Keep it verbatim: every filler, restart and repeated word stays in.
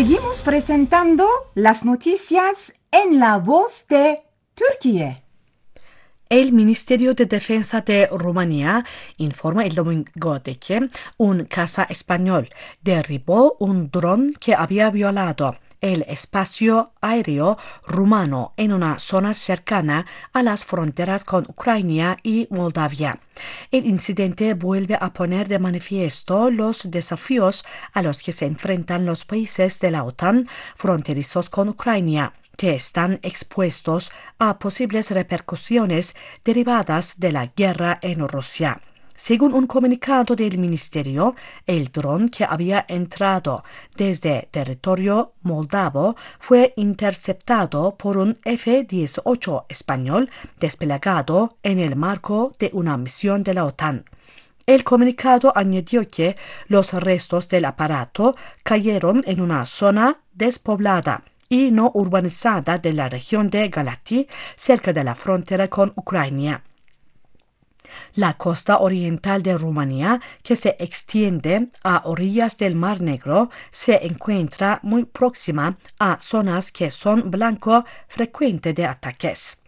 Seguimos presentando las noticias en la voz de Turquía. El Ministerio de Defensa de Rumanía informa el domingo de que un caza español derribó un dron que había violado el espacio aéreo rumano en una zona cercana a las fronteras con Ucrania y Moldavia. El incidente vuelve a poner de manifiesto los desafíos a los que se enfrentan los países de la OTAN fronterizos con Ucrania, que están expuestos a posibles repercusiones derivadas de la guerra en Rusia. Según un comunicado del ministerio, el dron que había entrado desde territorio moldavo fue interceptado por un F dieciocho español desplegado en el marco de una misión de la OTAN. El comunicado añadió que los restos del aparato cayeron en una zona despoblada y no urbanizada de la región de Galati, cerca de la frontera con Ucrania. La costa oriental de Rumanía, que se extiende a orillas del Mar Negro, se encuentra muy próxima a zonas que son blanco frecuente de ataques.